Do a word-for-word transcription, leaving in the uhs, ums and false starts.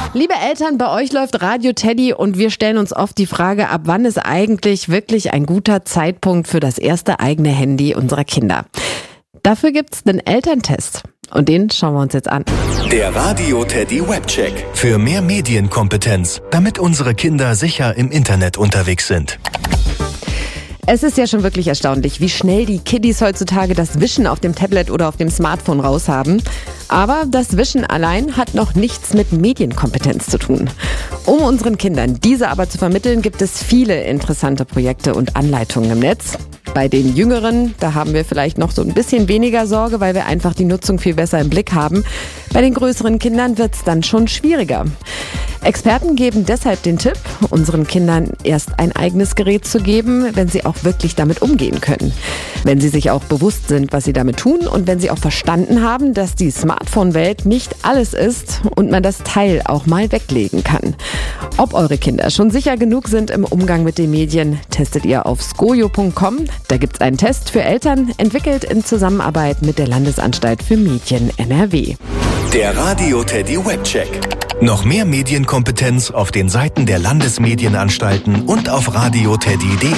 Liebe Eltern, bei euch läuft Radio Teddy und wir stellen uns oft die Frage, ab wann ist eigentlich wirklich ein guter Zeitpunkt für das erste eigene Handy unserer Kinder? Dafür gibt's einen Elterntest und den schauen wir uns jetzt an. Der Radio Teddy Webcheck. Für mehr Medienkompetenz, damit unsere Kinder sicher im Internet unterwegs sind. Es ist ja schon wirklich erstaunlich, wie schnell die Kiddies heutzutage das Wischen auf dem Tablet oder auf dem Smartphone raushaben. Aber das Wischen allein hat noch nichts mit Medienkompetenz zu tun. Um unseren Kindern diese aber zu vermitteln, gibt es viele interessante Projekte und Anleitungen im Netz. Bei den Jüngeren, da haben wir vielleicht noch so ein bisschen weniger Sorge, weil wir einfach die Nutzung viel besser im Blick haben. Bei den größeren Kindern wird es dann schon schwieriger. Experten geben deshalb den Tipp, unseren Kindern erst ein eigenes Gerät zu geben, wenn sie auch wirklich damit umgehen können. Wenn sie sich auch bewusst sind, was sie damit tun und wenn sie auch verstanden haben, dass die Smartphone-Welt nicht alles ist und man das Teil auch mal weglegen kann. Ob eure Kinder schon sicher genug sind im Umgang mit den Medien, testet ihr auf skojo punkt com. Da gibt's einen Test für Eltern, entwickelt in Zusammenarbeit mit der Landesanstalt für Medien N R W. Der Radio Teddy Webcheck. Noch mehr Medienkompetenz auf den Seiten der Landesmedienanstalten und auf radioteddy punkt de.